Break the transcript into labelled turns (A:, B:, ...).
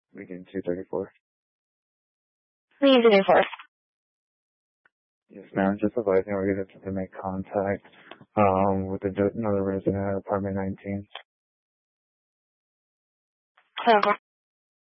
A: Begin 234.
B: Please do for.
A: Yes, ma'am. Just advising we're going to have to make contact with another resident at apartment 19.
B: Over.